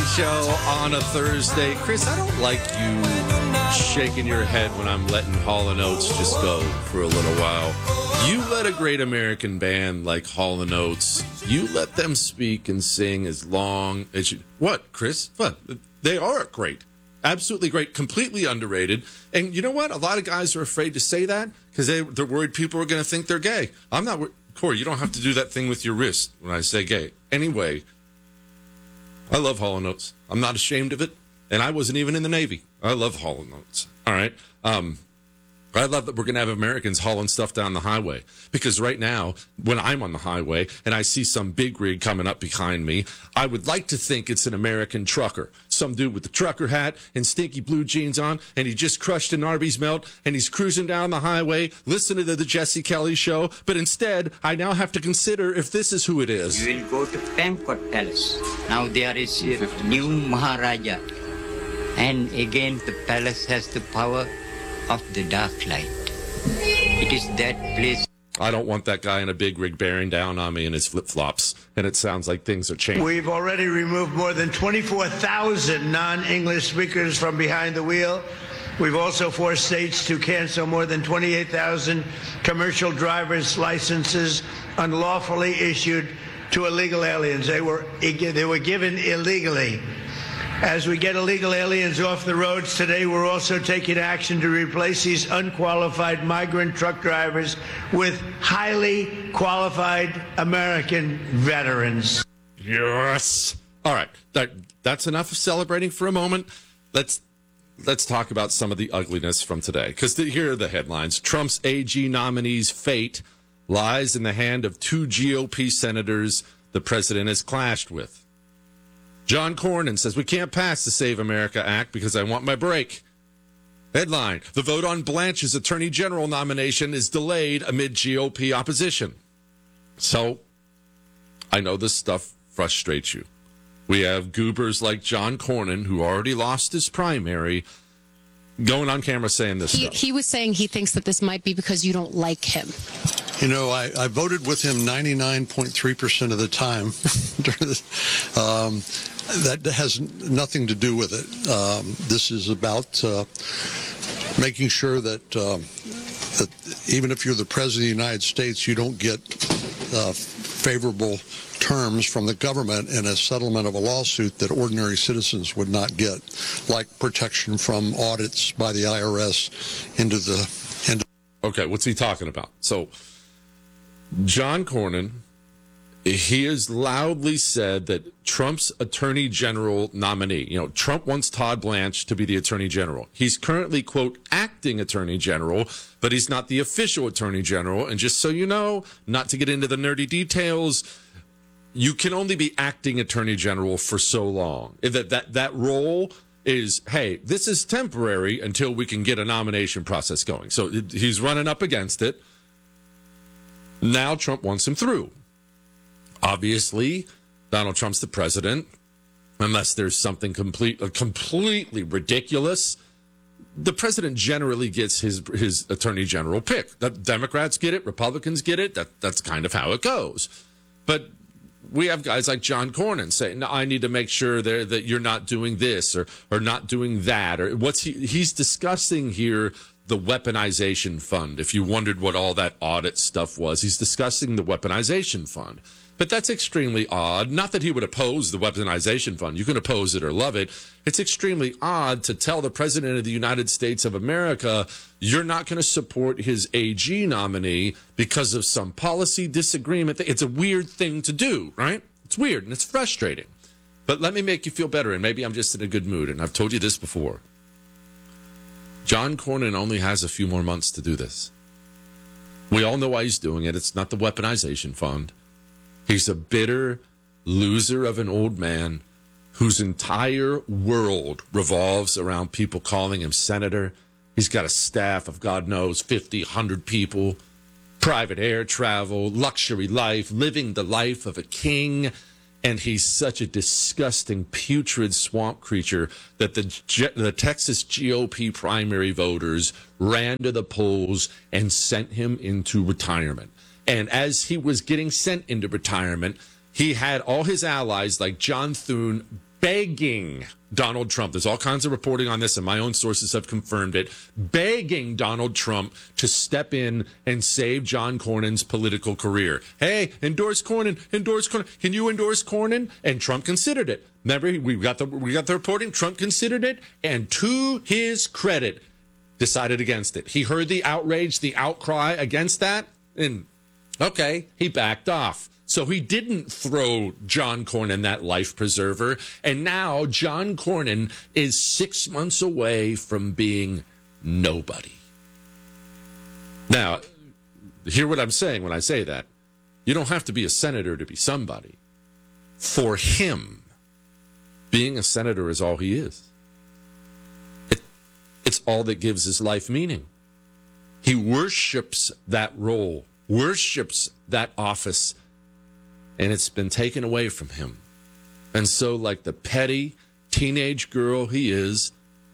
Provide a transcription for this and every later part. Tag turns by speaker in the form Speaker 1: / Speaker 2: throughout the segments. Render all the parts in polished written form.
Speaker 1: Show on a Thursday. Chris, I don't like you shaking your head when I'm letting Hall & Oates just go for a little while. You let a great American band like Hall & Oates, you let them speak and sing as long as you... What, Chris? What? They are great. Absolutely great. Completely underrated. And you know what? A lot of guys are afraid to say that because they're worried people are going to think they're gay. I'm not... Corey, you don't have to do that thing with your wrist when I say gay. Anyway... I love Hall & Oates. I'm not ashamed of it, and I wasn't even in the Navy. I love Hall & Oates. All right. I love that we're going to have Americans hauling stuff down the highway, because right now, when I'm on the highway and I see some big rig coming up behind me, I would like to think it's an American trucker. Some dude with the trucker hat and stinky blue jeans on, and he just crushed an Arby's melt, and he's cruising down the highway, listening to the Jesse Kelly show. But instead, I now have to consider if this is who it is.
Speaker 2: You will go to Pankot Palace. Now there is a new Maharaja. And again, the palace has the power of the dark light. It is that place.
Speaker 1: I don't want that guy in a big rig bearing down on me in his flip-flops. And it sounds like things are changing.
Speaker 3: We've already removed more than 24,000 non-English speakers from behind the wheel. We've also forced states to cancel more than 28,000 commercial driver's licenses unlawfully issued to illegal aliens. They were given illegally. As we get illegal aliens off the roads today, we're also taking action to replace these unqualified migrant truck drivers with highly qualified American veterans.
Speaker 1: Yes. All right. That's enough of celebrating for a moment. Let's talk about some of the ugliness from today, because here are the headlines. Trump's AG nominee's fate lies in the hand of two GOP senators the president has clashed with. John Cornyn says, we can't pass the Save America Act because I want my break. Headline, the vote on Blanche's Attorney General nomination is delayed amid GOP opposition. So, I know this stuff frustrates you. We have goobers like John Cornyn, who already lost his primary, going on camera saying this stuff.
Speaker 4: He was saying he thinks that this might be because you don't like him.
Speaker 5: You know, I voted with him 99.3% of the time. That has nothing to do with it. This is about making sure that even if you're the President of the United States, you don't get favorable terms from the government in a settlement of a lawsuit that ordinary citizens would not get, like protection from audits by the IRS into the...
Speaker 1: Okay, what's he talking about? So, John Cornyn, he has loudly said that Trump's Attorney General nominee, Trump wants Todd Blanche to be the Attorney General. He's currently, quote, acting Attorney General, but he's not the official Attorney General. And just so you know, not to get into the nerdy details, you can only be acting Attorney General for so long. That role is, hey, this is temporary until we can get a nomination process going. So he's running up against it. Now Trump wants him through. Obviously, Donald Trump's the president. Unless there's something completely ridiculous, the president generally gets his attorney general pick. The Democrats get it, Republicans get it. That's kind of how it goes. But we have guys like John Cornyn saying, no, I need to make sure that you're not doing this or not doing that. Or he's discussing here the weaponization fund. If you wondered what all that audit stuff was, he's discussing the weaponization fund. But that's extremely odd. Not that he would oppose the weaponization fund. You can oppose it or love it. It's extremely odd to tell the president of the United States of America you're not going to support his AG nominee because of some policy disagreement. It's a weird thing to do, right? It's weird and it's frustrating. But let me make you feel better, and maybe I'm just in a good mood, and I've told you this before. John Cornyn only has a few more months to do this. We all know why he's doing it. It's not the weaponization fund. He's a bitter loser of an old man whose entire world revolves around people calling him senator. He's got a staff of, God knows, 50, 100 people, private air travel, luxury life, living the life of a king. And he's such a disgusting, putrid swamp creature that the Texas GOP primary voters ran to the polls and sent him into retirement. And as he was getting sent into retirement, he had all his allies like John Thune begging Donald Trump. There's all kinds of reporting on this, and my own sources have confirmed it. Begging Donald Trump to step in and save John Cornyn's political career. Hey, endorse Cornyn, endorse Cornyn. Can you endorse Cornyn? And Trump considered it. Remember, we got the reporting. Trump considered it, and to his credit, decided against it. He heard the outrage, the outcry against that, and okay, he backed off. So he didn't throw John Cornyn that life preserver. And now John Cornyn is 6 months away from being nobody. Now, hear what I'm saying when I say that. You don't have to be a senator to be somebody. For him, being a senator is all he is. It's all that gives his life meaning. He worships that role, worships that office, and it's been taken away from him. And so, like the petty teenage girl he is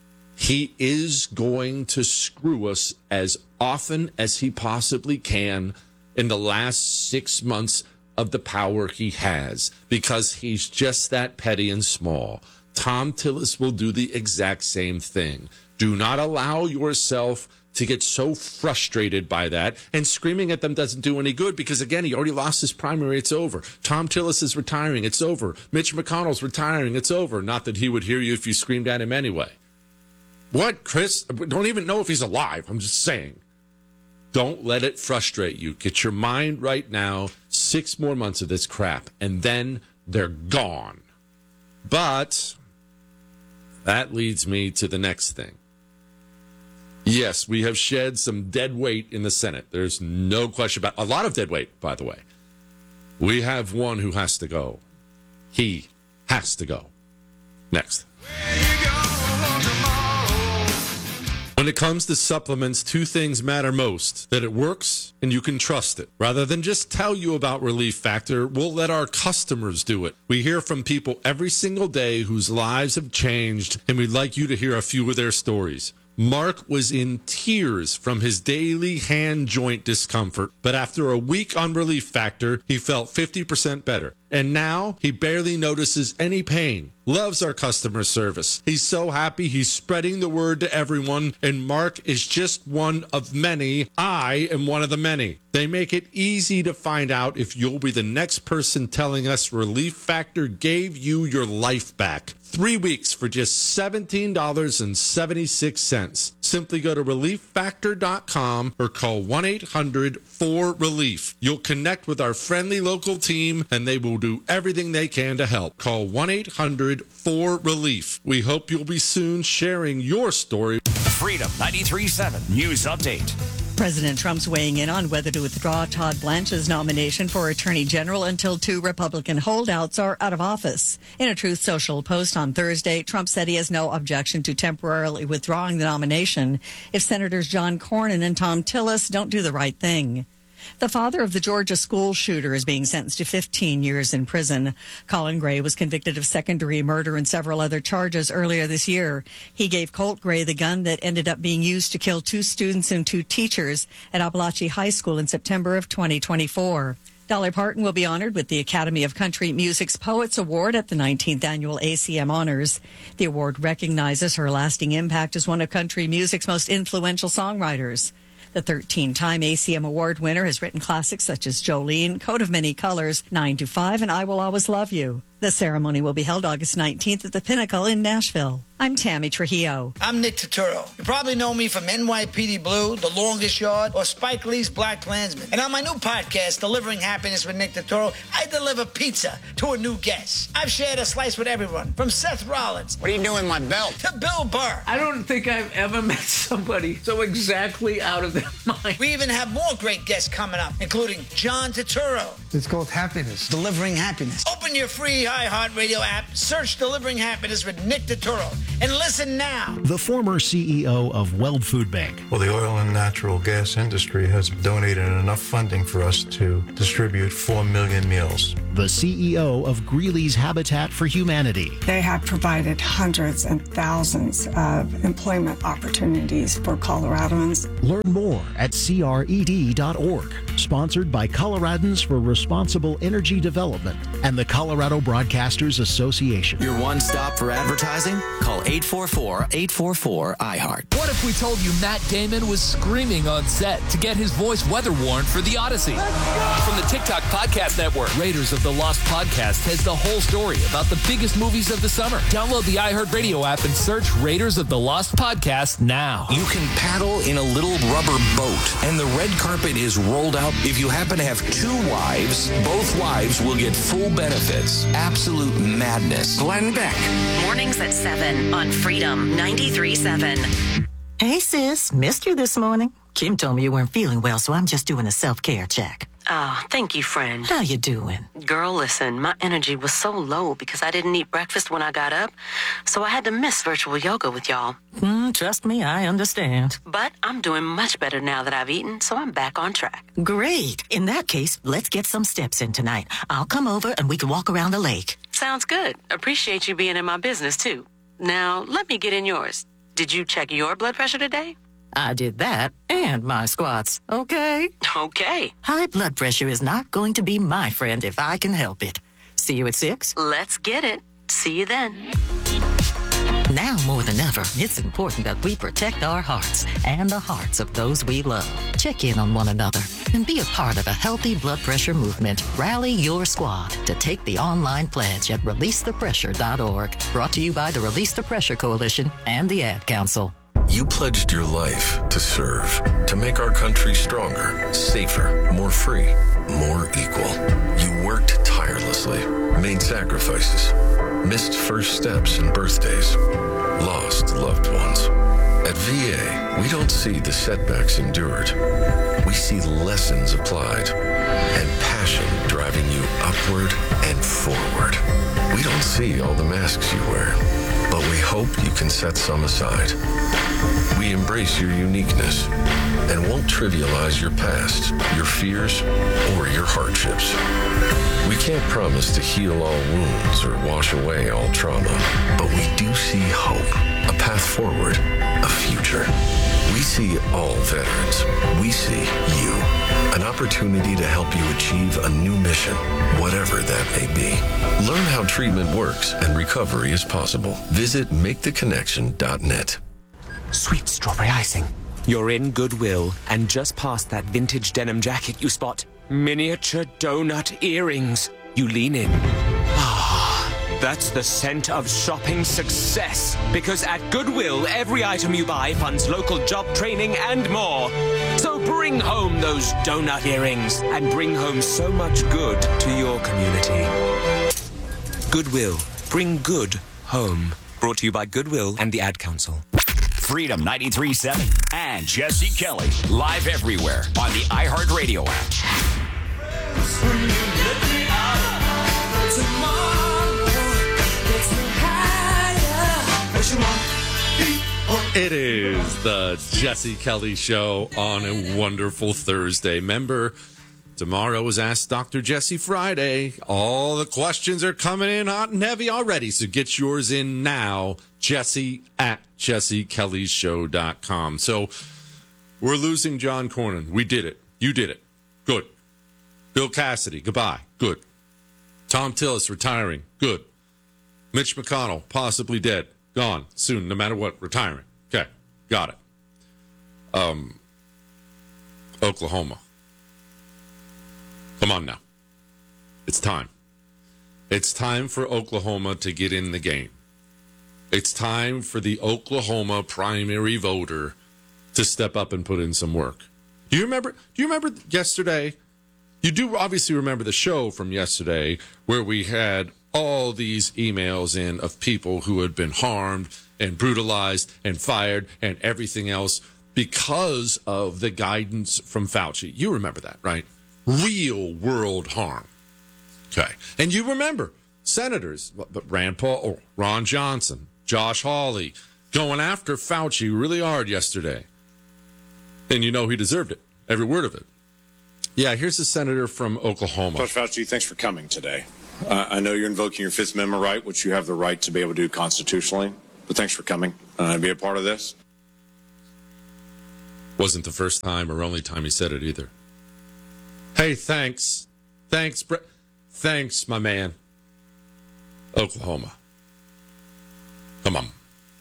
Speaker 1: going to screw us as often as he possibly can in the last 6 months of the power he has, because he's just that petty and small. Thom Tillis will do the exact same thing. Do not allow yourself to get so frustrated by that, and screaming at them doesn't do any good, because again, he already lost his primary. It's over. Thom Tillis is retiring. It's over. Mitch McConnell's retiring. It's over. Not that he would hear you if you screamed at him anyway. What, Chris? I don't even know if he's alive. I'm just saying. Don't let it frustrate you. Get your mind right now. 6 more months of this crap, and then they're gone. But that leads me to the next thing. Yes, we have shed some dead weight in the Senate. There's no question about a lot of dead weight, by the way. We have one who has to go. He has to go. Next. When it comes to supplements, 2 things matter most: that it works and you can trust it. Rather than just tell you about Relief Factor, we'll let our customers do it. We hear from people every single day whose lives have changed, and we'd like you to hear a few of their stories. Mark was in tears from his daily hand joint discomfort, but after a week on Relief Factor, he felt 50% better. And now he barely notices any pain. Loves our customer service. He's so happy he's spreading the word to everyone, and Mark is just one of many. I am one of the many. They make it easy to find out if you'll be the next person telling us Relief Factor gave you your life back. 3 weeks for just $17.76. Simply go to relieffactor.com or call 1-800-4RELIEF. You'll connect with our friendly local team, and they will do everything they can to help. Call 1-800-4RELIEF. We hope you'll be soon sharing your story.
Speaker 6: Freedom 93.7 News Update.
Speaker 7: President Trump's weighing in on whether to withdraw Todd Blanche's nomination for Attorney General until 2 Republican holdouts are out of office. In a Truth Social post on Thursday, Trump said he has no objection to temporarily withdrawing the nomination if Senators John Cornyn and Thom Tillis don't do the right thing. The father of the Georgia school shooter is being sentenced to 15 years in prison. Colin Gray was convicted of second-degree murder and several other charges earlier this year. He gave Colt Gray the gun that ended up being used to kill 2 students and 2 teachers at Appalachia High School in September of 2024. Dolly Parton will be honored with the Academy of Country Music's Poets Award at the 19th Annual ACM Honors. The award recognizes her lasting impact as one of country music's most influential songwriters. The 13-time ACM Award winner has written classics such as Jolene, Coat of Many Colors, 9 to 5, and I Will Always Love You. The ceremony will be held August 19th at the Pinnacle in Nashville. I'm Tammy Trujillo.
Speaker 8: I'm Nick Turturro. You probably know me from NYPD Blue, The Longest Yard, or Spike Lee's Black Klansman. And on my new podcast, Delivering Happiness with Nick Turturro, I deliver pizza to a new guest. I've shared a slice with everyone, from Seth Rollins.
Speaker 9: What are you doing with my belt?
Speaker 8: To Bill Burr.
Speaker 10: I don't think I've ever met somebody so exactly out of their mind.
Speaker 8: We even have more great guests coming up, including John Turturro.
Speaker 11: It's called Happiness.
Speaker 9: Delivering Happiness.
Speaker 8: Open your free iHeartRadio app, search Delivering Happiness with Nick Turturro, and listen now.
Speaker 12: The former CEO of Weld Food Bank.
Speaker 13: Well, the oil and natural gas industry has donated enough funding for us to distribute 4 million meals.
Speaker 12: the CEO of Greeley's Habitat for Humanity.
Speaker 11: They have provided hundreds and thousands of employment opportunities for Coloradans.
Speaker 12: Learn more at cred.org. Sponsored by Coloradans for Responsible Energy Development and the Colorado Broadcasters Association.
Speaker 13: Your one stop for advertising? Call 844-844-IHEART.
Speaker 14: What if we told you Matt Damon was screaming on set to get his voice weather warned for The Odyssey? From the TikTok Podcast Network, Raiders of the Lost Podcast has the whole story about the biggest movies of the summer. Download the iHeartRadio app and search Raiders of the Lost Podcast now.
Speaker 13: You can paddle in a little rubber boat, and the red carpet is rolled out. If you happen to have two wives, both wives will get full benefits. Absolute madness. Glenn Beck.
Speaker 15: Mornings at 7 on Freedom 93.7.
Speaker 16: Hey, sis. Missed you this morning. Kim told me you weren't feeling well, so I'm just doing a self-care check.
Speaker 15: Oh, thank you, friend.
Speaker 16: How you doing?
Speaker 15: Girl, listen, my energy was so low because I didn't eat breakfast when I got up, so I had to miss virtual yoga with y'all.
Speaker 16: Trust me, I understand.
Speaker 15: But I'm doing much better now that I've eaten, so I'm back on track.
Speaker 16: Great. In that case, let's get some steps in tonight. I'll come over and we can walk around the lake.
Speaker 15: Sounds good. Appreciate you being in my business, too. Now, let me get in yours. Did you check your blood pressure today?
Speaker 16: I did that and my squats. Okay?
Speaker 15: Okay.
Speaker 16: High blood pressure is not going to be my friend if I can help it. See you at 6?
Speaker 15: Let's get it. See you then.
Speaker 16: Now more than ever, it's important that we protect our hearts and the hearts of those we love. Check in on one another and be a part of a healthy blood pressure movement. Rally your squad to take the online pledge at releasethepressure.org. Brought to you by the Release the Pressure Coalition and the Ad Council.
Speaker 17: You pledged your life to serve, to make our country stronger, safer, more free, more equal. You worked tirelessly, made sacrifices, missed first steps and birthdays, lost loved ones. At VA, we don't see the setbacks endured. We see lessons applied and passion driving you upward and forward. We don't see all the masks you wear, but we hope you can set some aside. We embrace your uniqueness and won't trivialize your past, your fears, or your hardships. We can't promise to heal all wounds or wash away all trauma, but we do see hope, a path forward, a future. We see all veterans. We see you. An opportunity to help you achieve a new mission, whatever that may be. Learn how treatment works and recovery is possible. Visit MakeTheConnection.net.
Speaker 18: Sweet strawberry icing. You're in Goodwill, and just past that vintage denim jacket you spot miniature donut earrings. You lean in. Ah, that's the scent of shopping success. Because at Goodwill, every item you buy funds local job training and more. So bring home those donut earrings and bring home so much good to your community. Goodwill. Bring good home. Brought to you by Goodwill and the Ad Council.
Speaker 6: Freedom 93.7 and Jesse Kelly live everywhere on the iHeartRadio app.
Speaker 1: It is the Jesse Kelly Show on a wonderful Thursday. Remember, tomorrow is Ask Dr. Jesse Friday. All the questions are coming in hot and heavy already, so get yours in now. Jesse at jessekellyshow.com. So we're losing John Cornyn. We did it. You did it. Good. Bill Cassidy, goodbye. Good. Tom Tillis retiring. Good. Mitch McConnell, possibly dead. Gone. Soon, no matter what, retiring. Okay. Got it. Oklahoma. Come on now. It's time. It's time for Oklahoma to get in the game. It's time for the Oklahoma primary voter to step up and put in some work. Do you remember yesterday? You do obviously remember the show from yesterday where we had all these emails in of people who had been harmed and brutalized and fired and everything else because of the guidance from Fauci. You remember that, right? Real world harm. Okay. And you remember senators, Rand Paul, or Ron Johnson, Josh Hawley, going after Fauci really hard yesterday. And you know he deserved it, every word of it. Yeah, here's the senator from Oklahoma.
Speaker 19: Coach Fauci, thanks for coming today. I know you're invoking your Fifth Amendment right, which you have the right to be able to do constitutionally, but thanks for coming and be a part of this.
Speaker 1: Wasn't the first time or only time he said it either. Hey, thanks. Thanks, Brett. Thanks, my man. Oklahoma. Come on.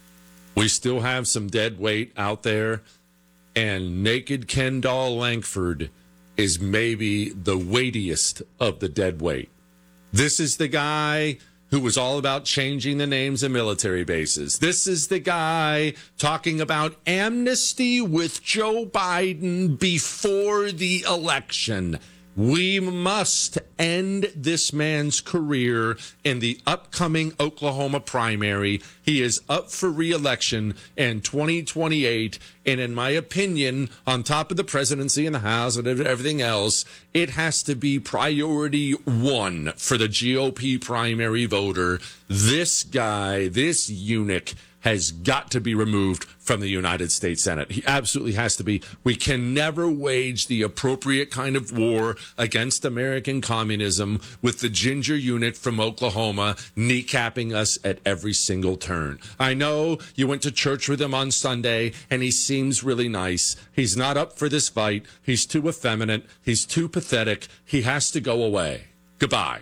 Speaker 1: We still have some dead weight out there, and naked Kendall Langford is maybe the weightiest of the dead weight. This is the guy who was all about changing the names of military bases. This is the guy talking about amnesty with Joe Biden before the election. We must end this man's career in the upcoming Oklahoma primary. He is up for re-election in 2028. And in my opinion, on top of the presidency and the House and everything else, it has to be priority one for the GOP primary voter. This guy, this eunuch, has got to be removed from the United States Senate. He absolutely has to be. We can never wage the appropriate kind of war against American communism with the ginger eunuch from Oklahoma kneecapping us at every single turn. I know you went to church with him on Sunday, and he seems really nice. He's not up for this fight. He's too effeminate. He's too pathetic. He has to go away. Goodbye.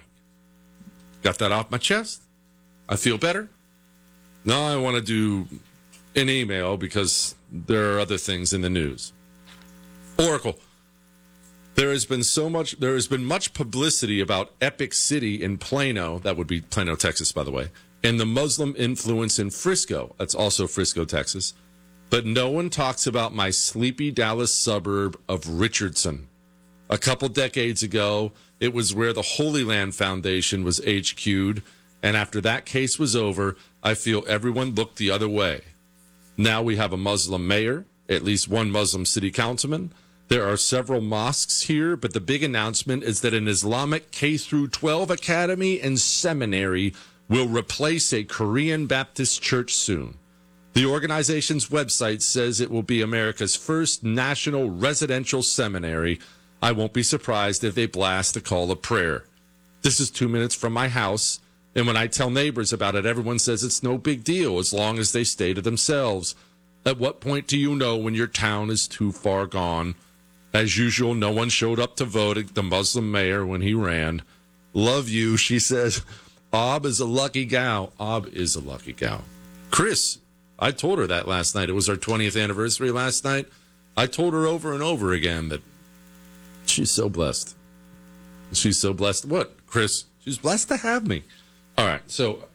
Speaker 1: Got that off my chest? I feel better. Now I want to do an email because there are other things in the news. Oracle. There has been much publicity about Epic City in Plano, that would be Plano, Texas, by the way, and the Muslim influence in Frisco, that's also Frisco, Texas. But no one talks about my sleepy Dallas suburb of Richardson. A couple decades ago, it was where the Holy Land Foundation was HQ'd, and after that case was over, I feel everyone looked the other way. Now we have a Muslim mayor, at least one Muslim city councilman. There are several mosques here, but the big announcement is that an Islamic K-12 academy and seminary will replace a Korean Baptist church soon. The organization's website says it will be America's first national residential seminary. I won't be surprised if they blast a call of prayer. This is 2 minutes from my house. And when I tell neighbors about it, everyone says it's no big deal as long as they stay to themselves. At what point do you know when your town is too far gone? As usual, no one showed up to vote the Muslim mayor when he ran. Love you, she says. Ob is a lucky gal. Ob is a lucky gal. Chris, I told her that last night. It was our 20th anniversary last night. I told her over and over again that she's so blessed. She's so blessed. What, Chris? She's blessed to have me. All right, so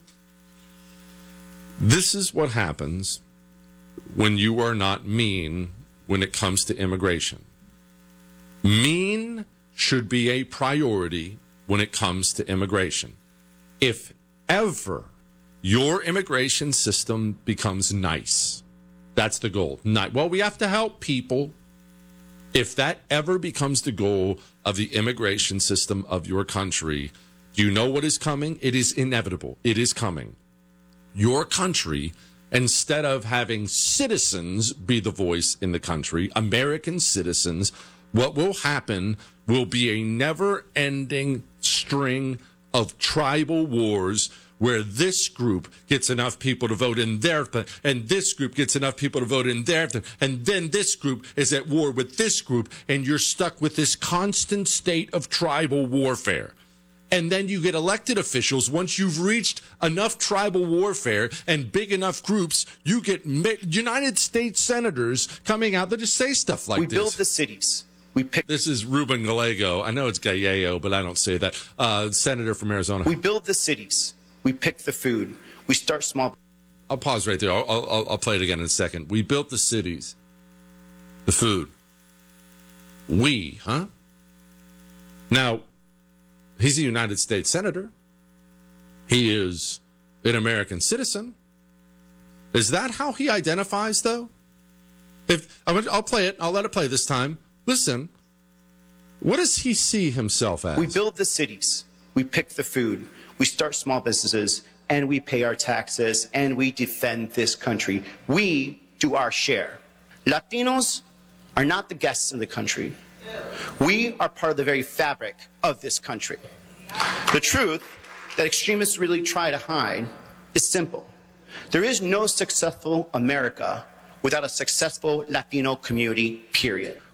Speaker 1: this is what happens when you are not mean when it comes to immigration. Mean should be a priority when it comes to immigration. If ever your immigration system becomes nice, that's the goal. Well, we have to help people. If that ever becomes the goal of the immigration system of your country, do you know what is coming? It is inevitable. It is coming. Your country, instead of having citizens be the voice in the country, American citizens, what will happen will be a never-ending string of tribal wars where this group gets enough people to vote in their thing, and this group gets enough people to vote in their thing, and then this group is at war with this group, and you're stuck with this constant state of tribal warfare. And then you get elected officials. Once you've reached enough tribal warfare and big enough groups, you get United States senators coming out that just say stuff like this.
Speaker 20: We build the cities.
Speaker 1: This is Ruben Gallego. I know it's Gallego, but I don't say that. Senator from Arizona.
Speaker 20: We build the cities. We pick the food. We start small.
Speaker 1: I'll pause right there. I'll play it again in a second. We built the cities. The food. We, huh? Now, he's a United States senator. He is an American citizen. Is that how he identifies, though? I'll play it. I'll let it play this time. Listen. What does he see himself as?
Speaker 20: We build the cities. We pick the food. We start small businesses. And we pay our taxes. And we defend this country. We do our share. Latinos are not the guests in the country. We are part of the very fabric of this country. The truth that extremists really try to hide is simple. There is no successful America without a successful Latino community, period.